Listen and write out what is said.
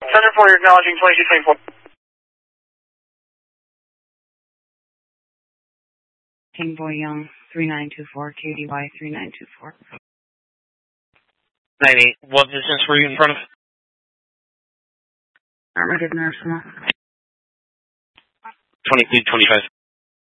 Center 4, you're acknowledging 2224. King Boy Young, 3924, KDY 3924. 98, what distance were you in front of? Armored Nurse, 2225.